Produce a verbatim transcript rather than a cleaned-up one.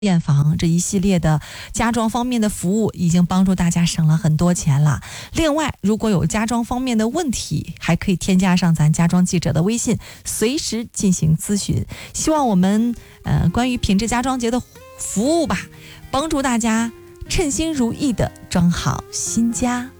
验房这一系列的家装方面的服务已经帮助大家省了很多钱了。另外，如果有家装方面的问题，还可以添加上咱家装记者的微信，随时进行咨询。希望我们呃关于品质家装节的服务吧，帮助大家称心如意的装好新家。